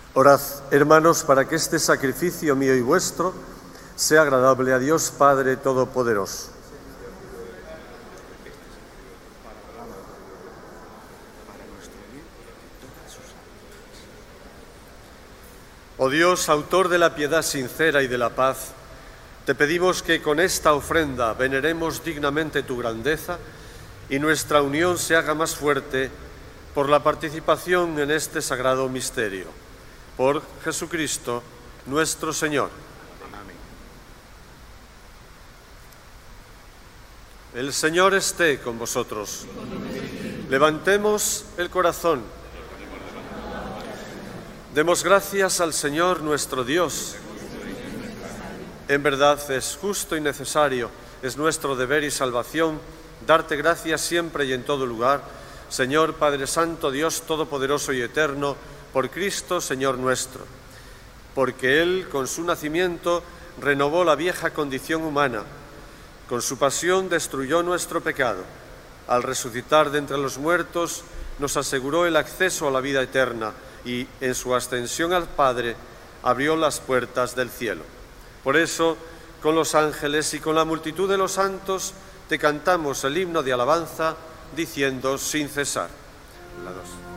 Orad, hermanos, para que este sacrificio mío y vuestro sea agradable a Dios Padre Todopoderoso. Oh Dios, autor de la piedad sincera y de la paz, te pedimos que con esta ofrenda veneremos dignamente tu grandeza y nuestra unión se haga más fuerte por la participación en este sagrado misterio. Por Jesucristo, nuestro Señor. Amén. El Señor esté con vosotros. Levantemos el corazón. Demos gracias al Señor nuestro Dios. En verdad es justo y necesario, es nuestro deber y salvación, darte gracias siempre y en todo lugar, Señor Padre Santo, Dios Todopoderoso y Eterno, por Cristo, Señor nuestro. Porque Él, con su nacimiento, renovó la vieja condición humana, con su pasión destruyó nuestro pecado. Al resucitar de entre los muertos, nos aseguró el acceso a la vida eterna y, en su ascensión al Padre, abrió las puertas del cielo. Por eso, con los ángeles y con la multitud de los santos, te cantamos el himno de alabanza, diciendo sin cesar. La dos.